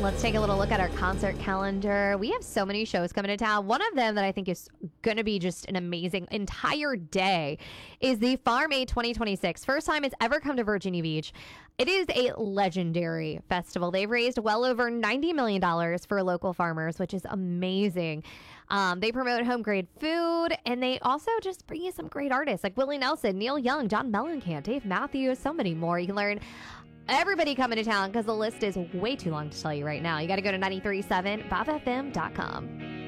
Let's take a little look at our concert calendar. We have so many shows coming to town. One of them that I think is going to be just an amazing entire day is the Farm Aid 2026. First time it's ever come to Virginia Beach. It is a legendary festival. They've raised well over $90 million for local farmers, which is amazing. They promote home grade food, and they also just bring you some great artists like Willie Nelson, Neil Young, John Mellencamp, Dave Matthews, so many more. You can learn everybody coming to town because the list is way too long to tell you right now. You got to go to 937bobfm.com.